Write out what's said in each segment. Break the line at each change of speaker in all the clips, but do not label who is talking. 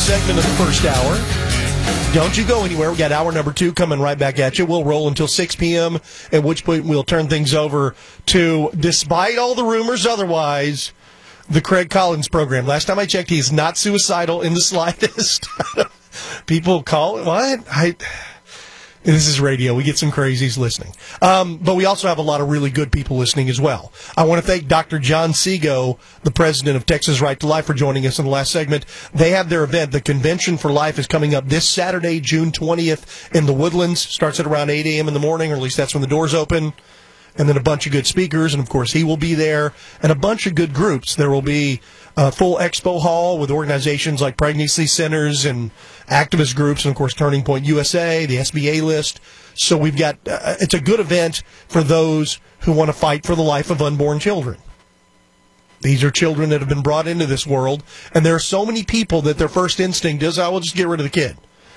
segment of the first hour. Don't you go anywhere. We got hour number 2 coming right back at you. We'll roll until 6 p.m., at which point we'll turn things over to, despite all the rumors otherwise, the Craig Collins program. Last time I checked, he is not suicidal in the slightest. People call it, what? This is radio. We get some crazies listening. But we also have a lot of really good people listening as well. I want to thank Dr. John Seago, the president of Texas Right to Life, for joining us in the last segment. They have their event. The Convention for Life is coming up this Saturday, June 20th in the Woodlands. Starts at around 8 a.m. in the morning, or at least that's when the doors open. And then a bunch of good speakers, and of course he will be there, and a bunch of good groups. There will be a full expo hall with organizations like pregnancy centers and activist groups, and of course Turning Point USA, the SBA list. So we've got, it's a good event for those who want to fight for the life of unborn children. These are children that have been brought into this world, and there are so many people that their first instinct is, I will just get rid of the kid.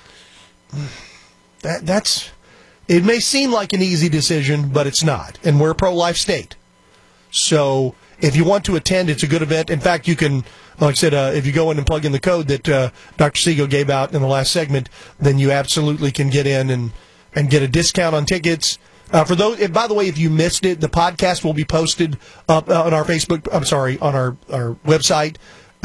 It may seem like an easy decision, but it's not. And we're a pro-life state. So if you want to attend, it's a good event. In fact, you can, like I said, if you go in and plug in the code that Dr. Seago gave out in the last segment, then you absolutely can get in and get a discount on tickets. For those, and by the way, if you missed it, the podcast will be posted up on our Facebook, on our website,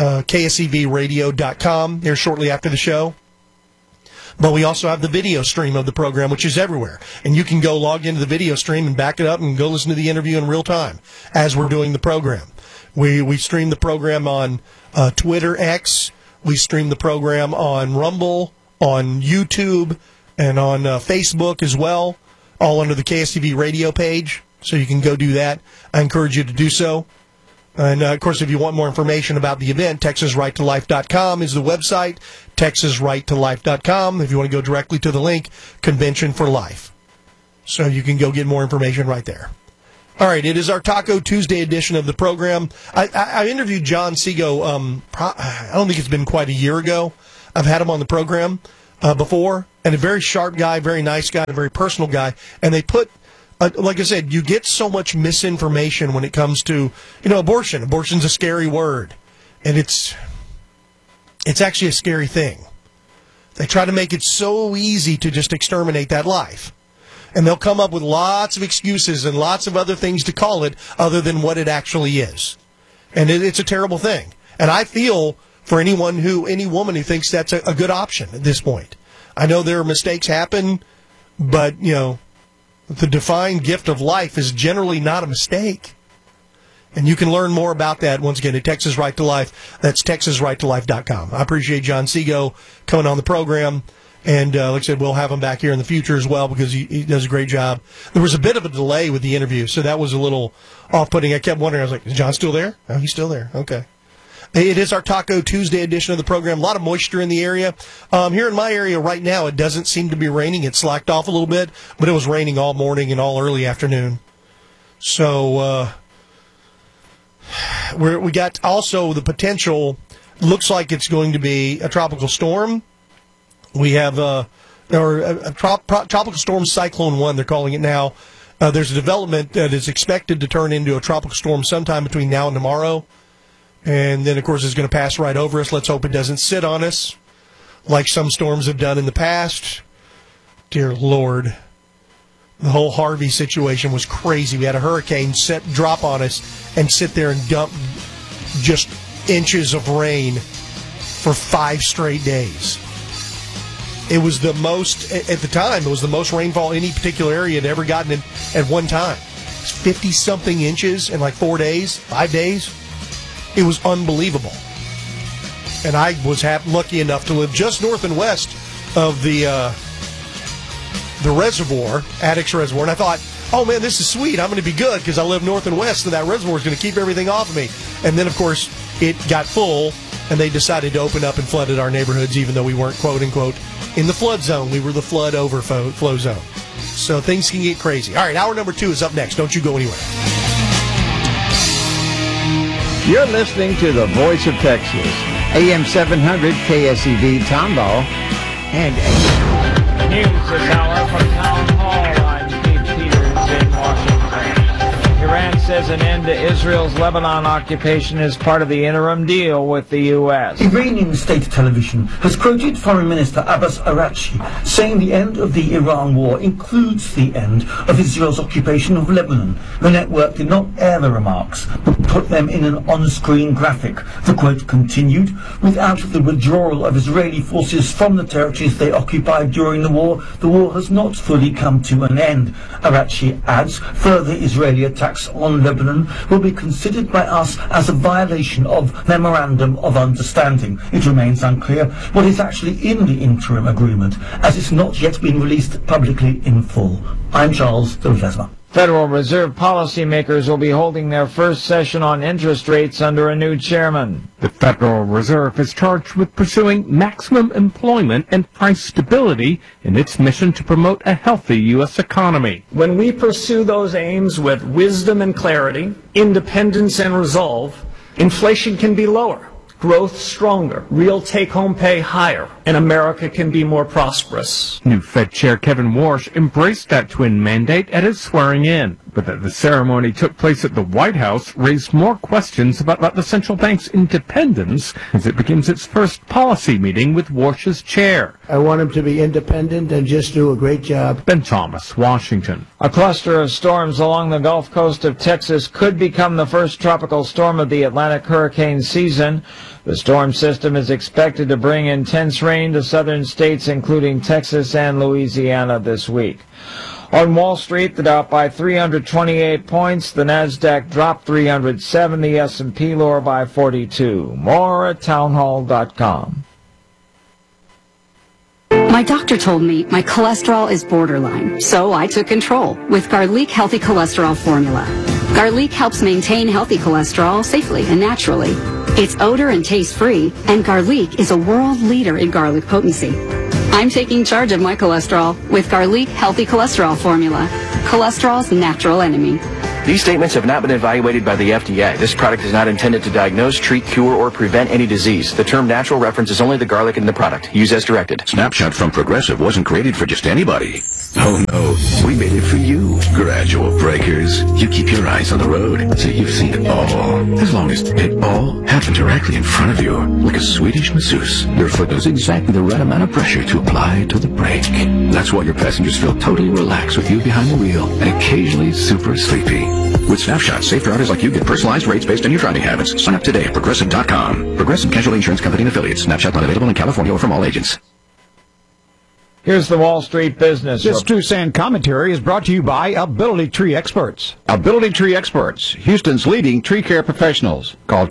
ksevradio.com, here shortly after the show. But we also have the video stream of the program, which is everywhere. And you can go log into the video stream and back it up and go listen to the interview in real time as we're doing the program. We stream the program on Twitter X. We stream the program on Rumble, on YouTube, and on Facebook as well, all under the KSTV radio page. So you can go do that. I encourage you to do so. And, of course, if you want more information about the event, TexasRightToLife.com is the website, TexasRightToLife.com. If you want to go directly to the link, Convention for Life. So you can go get more information right there. All right, it is our Taco Tuesday edition of the program. I interviewed John Seago, I don't think it's been quite a year ago. I've had him on the program before, and a very sharp guy, very nice guy, a very personal guy. And they put... like I said, you get so much misinformation when it comes to, abortion. Abortion's a scary word. And it's actually a scary thing. They try to make it so easy to just exterminate that life. And they'll come up with lots of excuses and lots of other things to call it other than what it actually is. And it's a terrible thing. And I feel for any woman who thinks that's a good option at this point. I know there are mistakes happen, but, the divine gift of life is generally not a mistake. And you can learn more about that, once again, at Texas Right to Life. That's TexasRightToLife.com. I appreciate John Seago coming on the program. And like I said, we'll have him back here in the future as well because he does a great job. There was a bit of a delay with the interview, so that was a little off-putting. I kept wondering, I was like, is John still there? Oh, he's still there. Okay. It is our Taco Tuesday edition of the program. A lot of moisture in the area. Here in my area right now, it doesn't seem to be raining. It slacked off a little bit, but it was raining all morning and all early afternoon. So we got also the potential, looks like it's going to be a tropical storm. We have Tropical Storm Cyclone 1, they're calling it now. There's a development that is expected to turn into a tropical storm sometime between now and tomorrow. And then, of course, it's going to pass right over us. Let's hope it doesn't sit on us like some storms have done in the past. Dear Lord. The whole Harvey situation was crazy. We had a hurricane drop on us and sit there and dump just inches of rain for 5 straight days. It was the most, at the time, it was the most rainfall any particular area had ever gotten at one time. It's 50-something inches in like 4 days, 5 days. It was unbelievable. And I was lucky enough to live just north and west of the reservoir, Addicks Reservoir. And I thought, oh, man, this is sweet. I'm going to be good because I live north and west, so that reservoir is going to keep everything off of me. And then, of course, it got full, and they decided to open up and flooded our neighborhoods, even though we weren't, quote-unquote, in the flood zone. We were the flood overflow zone. So things can get crazy. All right, hour number 2 is up next. Don't you go anywhere.
You're listening to the Voice of Texas, AM 700 KSEV Tomball and
News this hour from Town Hall. I'm Steve Peters in Washington. Iran says an end to Israel's Lebanon occupation is part of the interim deal with the U.S.
Iranian state television has quoted Foreign Minister Abbas Araghchi saying the end of the Iran war includes the end of Israel's occupation of Lebanon. The network did not air the remarks, but put them in an on-screen graphic. The quote continued, "Without the withdrawal of Israeli forces from the territories they occupied during the war has not fully come to an end." Araghchi adds, further Israeli attacks on Lebanon will be considered by us as a violation of Memorandum of Understanding. It remains unclear what is actually in the interim agreement, as it's not yet been released publicly in full. I'm Charles de Ledesma.
Federal Reserve policymakers will be holding their first session on interest rates under a new chairman.
The Federal Reserve is charged with pursuing maximum employment and price stability in its mission to promote a healthy U.S. economy.
When we pursue those aims with wisdom and clarity, independence and resolve, inflation can be lower, growth stronger, real take-home pay higher, and America can be more prosperous.
New Fed Chair Kevin Warsh embraced that twin mandate at his swearing-in, but that the ceremony took place at the White House raised more questions about the central bank's independence as it begins its first policy meeting with Warsh's chair.
I want him to be independent and just do a great job.
Ben Thomas, Washington.
A cluster of storms along the Gulf Coast of Texas could become the first tropical storm of the Atlantic hurricane season. The storm system is expected to bring intense rain to southern states, including Texas and Louisiana this week. On Wall Street, the Dow by 328 points, the Nasdaq dropped 307, the S&P lower by 42. More at townhall.com.
My doctor told me my cholesterol is borderline, so I took control with Garlic Healthy Cholesterol Formula. Garlic helps maintain healthy cholesterol safely and naturally. It's odor and taste-free, and Garlic is a world leader in garlic potency. I'm taking charge of my cholesterol with Garlic Healthy Cholesterol Formula, cholesterol's natural enemy.
These statements have not been evaluated by the FDA. This product is not intended to diagnose, treat, cure, or prevent any disease. The term natural references only the garlic in the product. Use as directed.
Snapshot from Progressive wasn't created for just anybody. Oh no, we made it for you. Gradual breakers. You keep your eyes on the road, so you've seen it all. As long as it all happens directly in front of you, like a Swedish masseuse. Your foot knows exactly the right amount of pressure to apply to the brake. That's why your passengers feel totally relaxed with you behind the wheel and occasionally super sleepy. With Snapshot, safe drivers like you get personalized rates based on your driving habits. Sign up today at Progressive.com. Progressive Casualty Insurance Company and Affiliates. Snapshot not available in California or from all agents.
Here's the Wall Street Business.
This TrueSand commentary is brought to you by Ability Tree Experts. Ability Tree Experts, Houston's leading tree care professionals. Call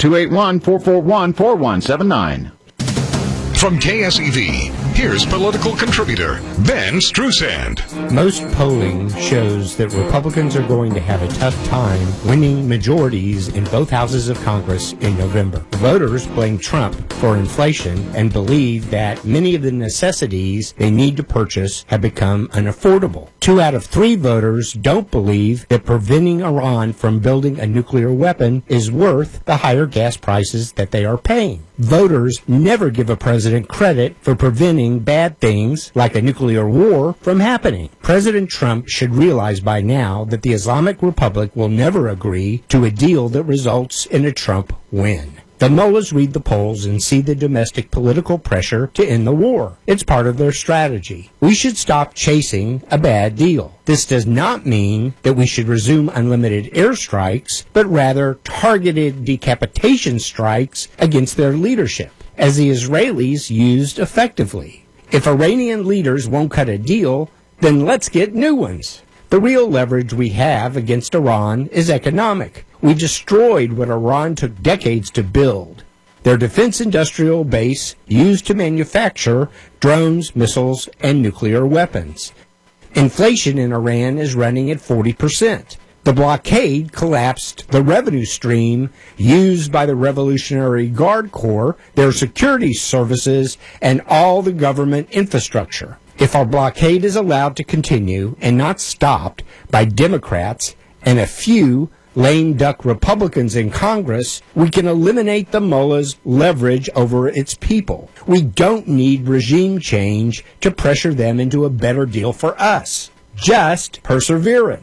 281-441-4179.
From KSEV, here's political contributor Ben Strusand.
Most polling shows that Republicans are going to have a tough time winning majorities in both houses of Congress in November. Voters blame Trump for inflation and believe that many of the necessities they need to purchase have become unaffordable. 2 out of 3 voters don't believe that preventing Iran from building a nuclear weapon is worth the higher gas prices that they are paying. Voters never give a president credit for preventing bad things like a nuclear war from happening. President Trump should realize by now that the Islamic Republic will never agree to a deal that results in a Trump win. The mullahs read the polls and see the domestic political pressure to end the war. It's part of their strategy. We should stop chasing a bad deal. This does not mean that we should resume unlimited airstrikes, but rather targeted decapitation strikes against their leadership, as the Israelis used effectively. If Iranian leaders won't cut a deal, then let's get new ones. The real leverage we have against Iran is economic. We destroyed what Iran took decades to build. Their defense industrial base used to manufacture drones, missiles, and nuclear weapons. Inflation in Iran is running at 40%. The blockade collapsed the revenue stream used by the Revolutionary Guard Corps, their security services, and all the government infrastructure. If our blockade is allowed to continue and not stopped by Democrats and a few lame duck Republicans in Congress, we can eliminate the mullah's leverage over its people. We don't need regime change to pressure them into a better deal for us. Just perseverance.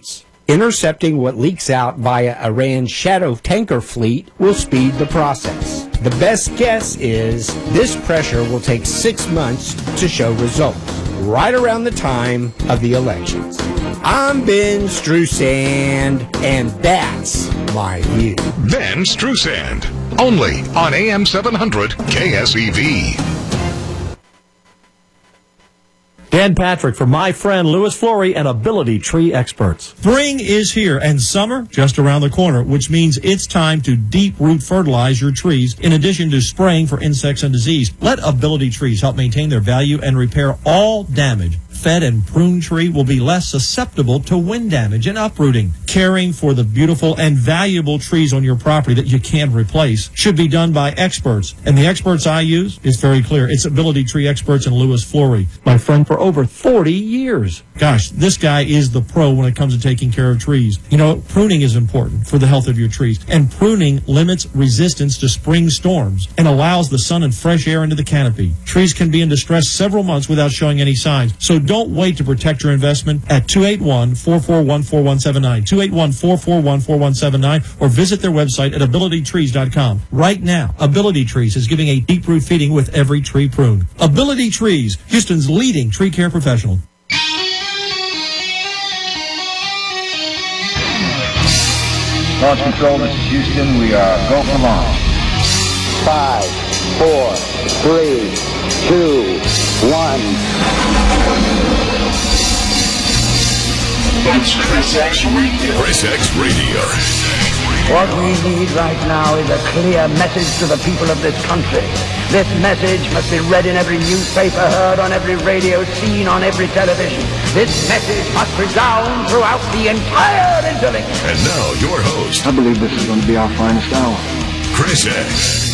Intercepting what leaks out via Iran's shadow tanker fleet will speed the process. The best guess is this pressure will take 6 months to show results, right around the time of the elections. I'm Ben Strusand, and that's my view.
Ben Strusand, only on AM 700 KSEV.
Dan Patrick for my friend Louis Flory and Ability Tree Experts.
Spring is here and summer just around the corner, which means it's time to deep root fertilize your trees in addition to spraying for insects and disease. Let Ability Trees help maintain their value and repair all damage. Fed and prune tree will be less susceptible to wind damage and uprooting. Caring for the beautiful and valuable trees on your property that you can't replace should be done by experts. And the experts I use is very clear. It's Ability Tree Experts and Louis Flory, my friend for over 40 years. Gosh, this guy is the pro when it comes to taking care of trees. You know, pruning is important for the health of your trees. And pruning limits resistance to spring storms and allows the sun and fresh air into the canopy. Trees can be in distress several months without showing any signs. So don't wait to protect your investment at 281-441-4179, 281-441-4179, or visit their website at abilitytrees.com. Right now, Ability Trees is giving a deep root feeding with every tree prune. Ability Trees, Houston's leading tree care professional.
Launch control, this is Houston. We are go for launch.
5, 4, 3, 2, 1.
That's Chris X Radio. Chris X Radio.
What we need right now is a clear message to the people of this country. This message must be read in every newspaper, heard on every radio, seen on every television. This message must resound throughout the entire interlink.
And now, your host.
I believe this is going to be our finest hour.
Chris X.